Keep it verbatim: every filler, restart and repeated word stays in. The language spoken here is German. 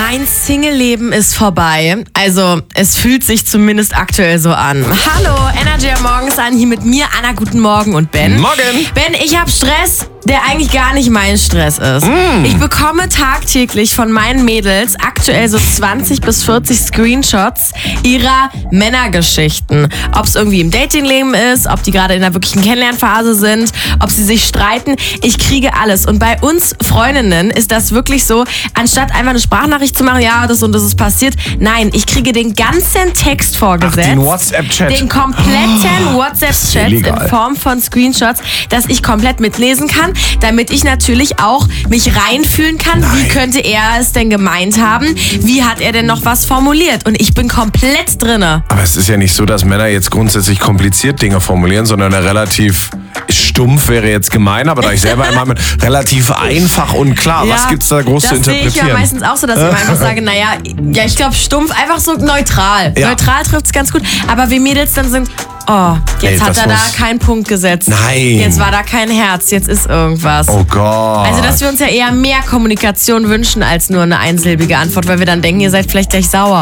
Mein Single-Leben ist vorbei. Also, es fühlt sich zumindest aktuell so an. Hallo, Energy am Morgens an, hier mit mir, Anna, guten Morgen und Ben. Morgen. Ben, ich habe Stress, der eigentlich gar nicht mein Stress ist. Mm. Ich bekomme tagtäglich von meinen Mädels aktuell so zwanzig bis vierzig Screenshots ihrer Männergeschichten. Ob es irgendwie im Datingleben ist, ob die gerade in einer wirklichen Kennenlernphase sind, ob sie sich streiten. Ich kriege alles. Und bei uns Freundinnen ist das wirklich so, anstatt einfach eine Sprachnachricht zu machen, ja, das und das ist passiert. Nein, ich kriege den ganzen Text vorgesetzt. Ach, den WhatsApp-Chat. Den kompletten Oh, WhatsApp-Chat in Form von Screenshots, dass ich komplett mitlesen kann, damit ich natürlich auch mich reinfühlen kann. Nein. Wie könnte er es denn gemeint haben? Wie hat er denn noch was formuliert? Und ich bin komplett drinne. Aber es ist ja nicht so, dass Männer jetzt grundsätzlich kompliziert Dinge formulieren, sondern relativ stumpf wäre jetzt gemein, aber da ich selber immer mit relativ einfach und klar, Ja, was gibt's da groß zu das sehe ich interpretieren? ja meistens auch so, dass ich immer einfach sage, naja, ja, ich glaube stumpf, einfach so neutral. Ja. Neutral trifft es ganz gut. Aber wie Mädels dann sind, oh, jetzt Ey, hat das er da muss- keinen Punkt gesetzt. Nein. Jetzt war da kein Herz, jetzt ist irgendwas. Oh Gott. Also, dass wir uns ja eher mehr Kommunikation wünschen als nur eine einsilbige Antwort, weil wir dann denken, ihr seid vielleicht gleich sauer.